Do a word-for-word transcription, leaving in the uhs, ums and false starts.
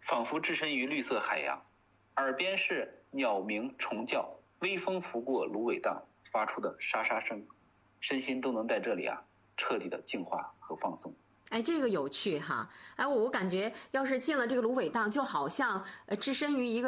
仿佛置身于绿色海洋，耳边是鸟鸣虫叫，微风拂过芦苇荡发出的沙沙声，身心都能在这里啊彻底的净化和放松。 哎，这个有趣哈！哎，我我感觉要是进了这个芦苇荡，就好像呃置身于一个